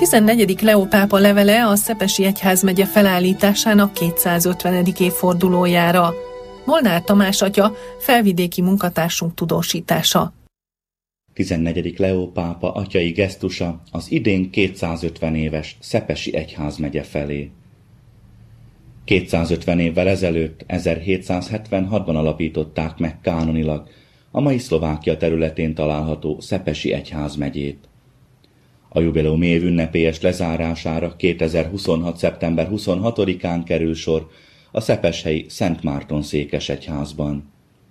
14. Leó pápa levele a Szepesi egyházmegye felállításának 250. évfordulójára. Molnár Tamás atya, felvidéki munkatársunk tudósítása. 14. Leó pápa atyai gesztusa az idén 250 éves Szepesi egyházmegye felé. 250 évvel ezelőtt, 1776-ban alapították meg kánonilag a mai Szlovákia területén található Szepesi egyházmegyét. A jubileum év ünnepélyes lezárására 2026. szeptember 26-án kerül sor a szepeshelyi Szent Márton székesegyházban.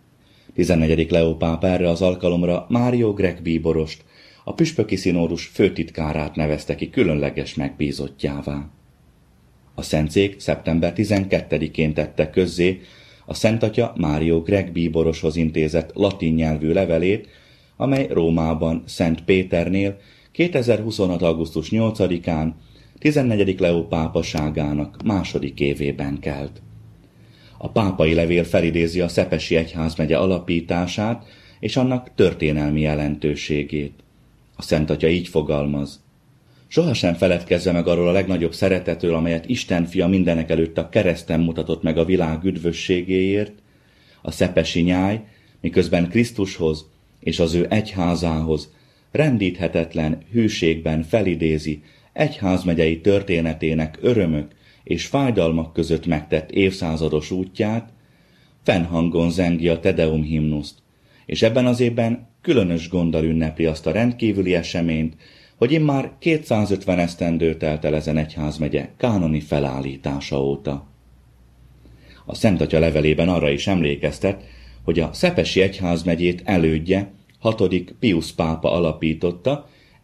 14. Leó pápa erre az alkalomra Mário Greg bíborost, a püspöki színódus főtitkárát nevezte ki különleges megbízottjává. A szentszék szeptember 12-én tette közzé a Szentatya Mário Greg bíboroshoz intézett latin nyelvű levelét, amely Rómában Szent Péternél 2026. augusztus 8-án 14. Leó pápaságának második évében kelt. A pápai levél felidézi a Szepesi egyházmegye alapítását és annak történelmi jelentőségét. A Szentatya így fogalmaz: sohasem feledkezze meg arról a legnagyobb szeretetről, amelyet Isten fia mindenekelőtt a kereszten mutatott meg a világ üdvösségéért. A szepesi nyáj, miközben Krisztushoz és az ő egyházához rendíthetetlen hűségben felidézi egyházmegyei történetének örömök és fájdalmak között megtett évszázados útját, fennhangon zengi a Te Deum himnuszt, és ebben az évben különös gonddal ünnepli azt a rendkívüli eseményt, hogy immár 250 esztendő telt el ezen egyházmegye kánoni felállítása óta. A Szentatya levelében arra is emlékeztet, hogy a Szepesi egyházmegyét elődje, 6. Piusz pápa alapította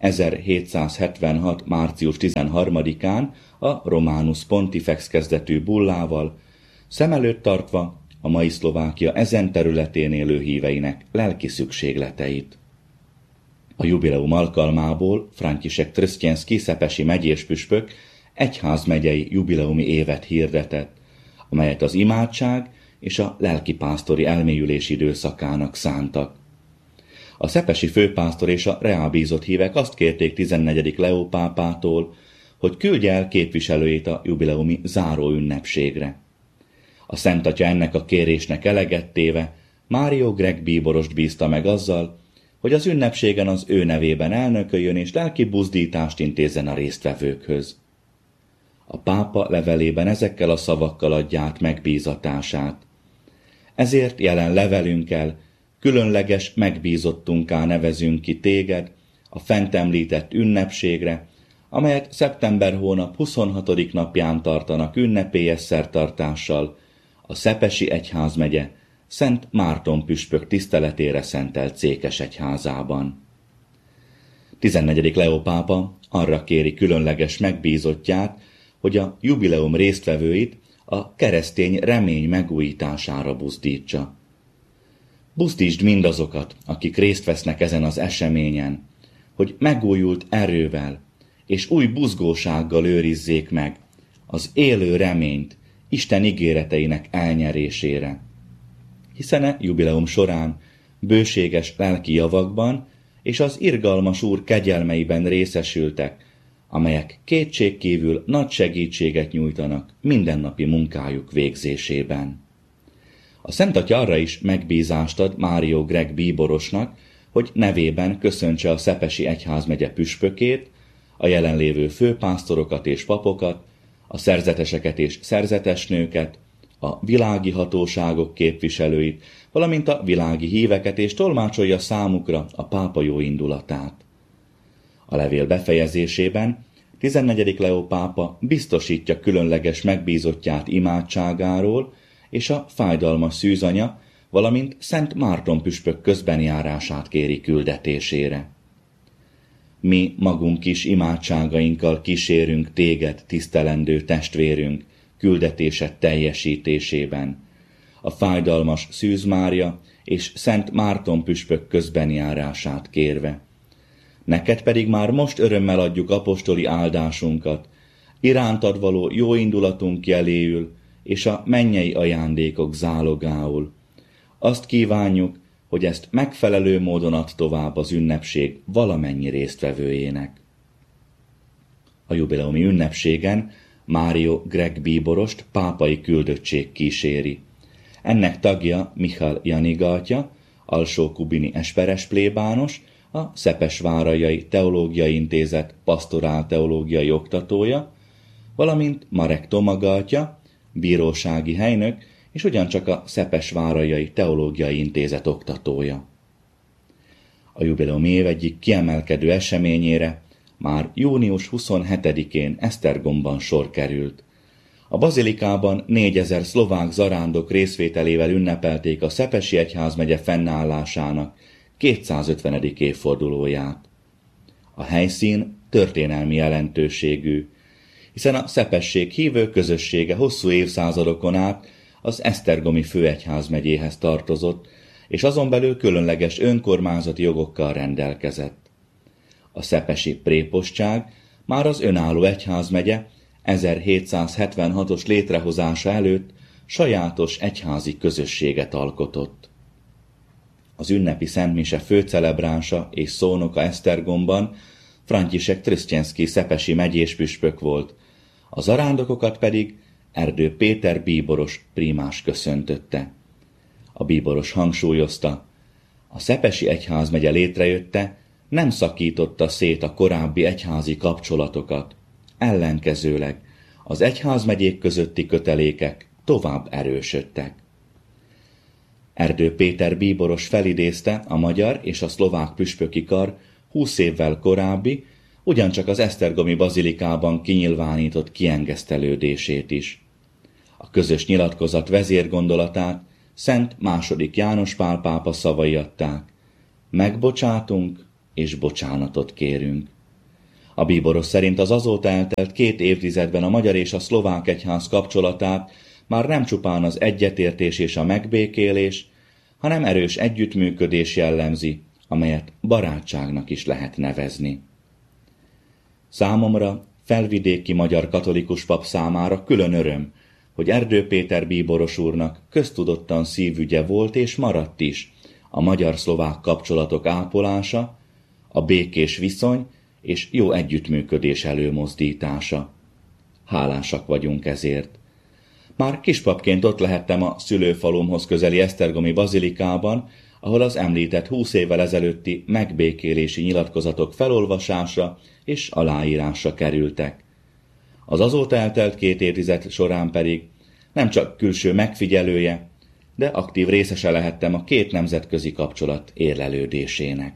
1776. március 13-án a Romanus Pontifex kezdetű bullával, szem előtt tartva a mai Szlovákia ezen területén élő híveinek lelki szükségleteit. A jubileum alkalmából František Trstjenský szepesi megyéspüspök egyházmegyei jubileumi évet hirdetett, amelyet az imádság és a lelkipásztori elmélyülés időszakának szántak. A szepesi főpásztor és a reábízott hívek azt kérték 14. Leó pápától, hogy küldje el képviselőjét a jubileumi záró ünnepségre. A Szentatya ennek a kérésnek eleget téve Mário Greg bíborost bízta meg azzal, hogy az ünnepségen az ő nevében elnököljön és lelki buzdítást intézzen a résztvevőkhöz. A pápa levelében ezekkel a szavakkal adja át megbízatását. Ezért jelen levelünkkel különleges megbízottunká nevezünk ki téged a fent említett ünnepségre, amelyet szeptember hónap 26. napján tartanak ünnepélyes szertartással a Szepesi egyházmegye Szent Márton püspök tiszteletére szentelt székesegyházában. 14. Leó pápa arra kéri különleges megbízottját, hogy a jubileum résztvevőit a keresztény remény megújítására buzdítsa. Buzdítsd mindazokat, akik részt vesznek ezen az eseményen, hogy megújult erővel és új buzgósággal őrizzék meg az élő reményt Isten ígéreteinek elnyerésére. Hiszen a jubileum során bőséges lelki javakban és az irgalmas Úr kegyelmeiben részesültek, amelyek kétségkívül nagy segítséget nyújtanak mindennapi munkájuk végzésében. A Szentatya arra is megbízást ad Mário Greg bíborosnak, hogy nevében köszöntse a Szepesi egyházmegye püspökét, a jelenlévő főpásztorokat és papokat, a szerzeteseket és szerzetesnőket, a világi hatóságok képviselőit, valamint a világi híveket, és tolmácsolja számukra a pápa jó indulatát. A levél befejezésében 14. Leó pápa biztosítja különleges megbízottját imádságáról és a fájdalmas szűzanya, valamint Szent Márton püspök közbenjárását kéri küldetésére. Mi magunk is imádságainkkal kísérünk téged, tisztelendő testvérünk, küldetésed teljesítésében. A fájdalmas Szűz Mária és Szent Márton püspök közbenjárását kérve. Neked pedig már most örömmel adjuk apostoli áldásunkat, irántad való jóindulatunk jeléül és a mennyei ajándékok zálogául. Azt kívánjuk, hogy ezt megfelelő módon add tovább az ünnepség valamennyi résztvevőjének. A jubileumi ünnepségen Mário Greg bíborost pápai küldöttség kíséri. Ennek tagja Michal Janiga atya, alsó-kubini esperes plébános, a Szepesvárajai Teológiai Intézet pastorálteológiai oktatója, valamint Marek Tomaga atya, bírósági helynök, és ugyancsak a Szepesvárajai Teológiai Intézet oktatója. A jubileumi év egyik kiemelkedő eseményére már június 27-én Esztergomban sor került. A bazilikában 4000 szlovák zarándok részvételével ünnepelték a Szepesi egyházmegye fennállásának 250. évfordulóját. A helyszín történelmi jelentőségű, hiszen a szepesség hívő közössége hosszú évszázadokon át az esztergomi főegyházmegyéhez tartozott, és azon belül különleges önkormányzati jogokkal rendelkezett. A szepesi prépostság már az önálló egyházmegye 1776-os létrehozása előtt sajátos egyházi közösséget alkotott. Az ünnepi szentmise főcelebránsa és szónoka Esztergomban František Trstjenský szepesi megyéspüspök volt, a zarándokokat pedig Erdő Péter bíboros prímás köszöntötte. A bíboros hangsúlyozta, a szepesi egyházmegye létrejötte nem szakította szét a korábbi egyházi kapcsolatokat, ellenkezőleg az egyházmegyék közötti kötelékek tovább erősödtek. Erdő Péter bíboros felidézte a magyar és a szlovák püspöki kar 20 évvel korábbi, ugyancsak az esztergomi bazilikában kinyilvánított kiengesztelődését is. A közös nyilatkozat vezérgondolatát Szent II. János Pál pápa szavai adták: megbocsátunk és bocsánatot kérünk. A bíboros szerint az azóta eltelt 2 évtizedben a magyar és a szlovák egyház kapcsolatát már nem csupán az egyetértés és a megbékélés, hanem erős együttműködés jellemzi, amelyet barátságnak is lehet nevezni. Számomra, felvidéki magyar katolikus pap számára külön öröm, hogy Erdő Péter bíboros úrnak köztudottan szívügye volt és maradt is a magyar-szlovák kapcsolatok ápolása, a békés viszony és jó együttműködés előmozdítása. Hálásak vagyunk ezért. Már kispapként ott lehettem a szülőfalumhoz közeli esztergomi bazilikában, ahol az említett 20 évvel ezelőtti megbékélési nyilatkozatok felolvasásra és aláírásra kerültek. Az azóta eltelt 2 évtized során pedig nem csak külső megfigyelője, de aktív részese lehettem a 2 nemzetközi kapcsolat érlelődésének.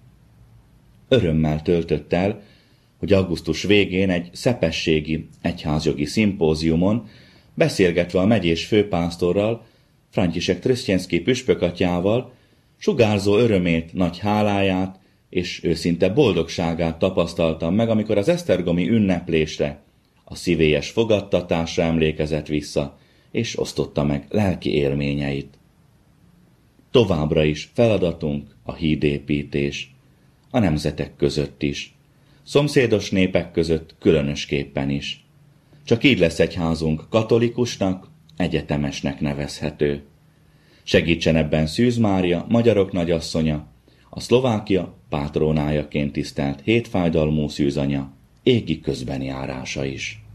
Örömmel töltött el, hogy augusztus végén egy szepességi egyházjogi szimpóziumon beszélgetve a megyés főpásztorral, František Trstjenský püspökatyával, sugárzó örömét, nagy háláját és őszinte boldogságát tapasztaltam meg, amikor az esztergomi ünneplésre, a szívélyes fogadtatásra emlékezett vissza, és osztotta meg lelki élményeit. Továbbra is feladatunk a hídépítés, a nemzetek között is, szomszédos népek között különösképpen is. Csak így lesz egyházunk katolikusnak, egyetemesnek nevezhető. Segítsen ebben Szűz Mária, magyarok nagyasszonya, a Szlovákia pátrónájaként tisztelt hétfájdalmú szűzanya, égi közbenjárása is.